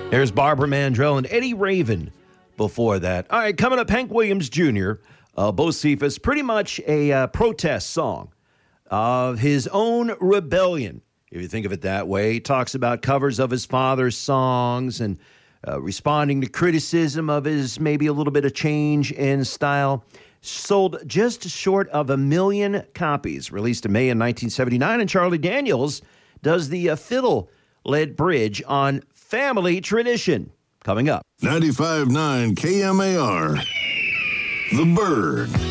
There's Barbara Mandrell and Eddie Raven before that. All right, coming up, Hank Williams Jr., Bocephus, pretty much a protest song of his own rebellion, if you think of it that way. He talks about covers of his father's songs and responding to criticism of his maybe a little bit of change in style. Sold just short of 1 million copies, released in May in 1979, and Charlie Daniels does the fiddle-led bridge on Family Tradition. Coming up. 95.9 KMAR. The Bird.